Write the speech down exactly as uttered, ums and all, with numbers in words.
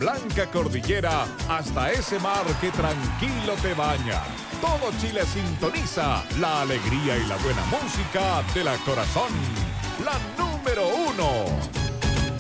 blanca cordillera hasta ese mar que tranquilo te baña. Todo Chile sintoniza la alegría y la buena música de la Corazón, la número uno.